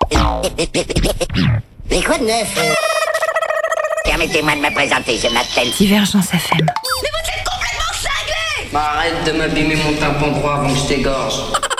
Mais quoi de neuf Permettez-moi de me présenter, je m'appelle... Divergence FM. Arrête de m'abîmer mon tympan droit avant que je t'égorge.